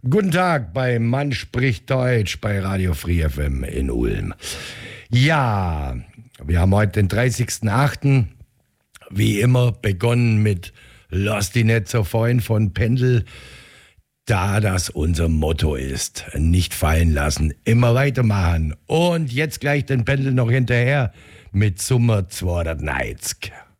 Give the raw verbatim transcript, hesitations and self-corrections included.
Guten Tag bei Mann spricht Deutsch bei Radio Free F M in Ulm. Ja, wir haben heute den dreißigsten achten Wie immer begonnen mit Lass die nicht so fein von Pendel, da das unser Motto ist. Nicht fallen lassen, immer weitermachen. Und jetzt gleich den Pendel noch hinterher mit Summer zweihundertneunzig.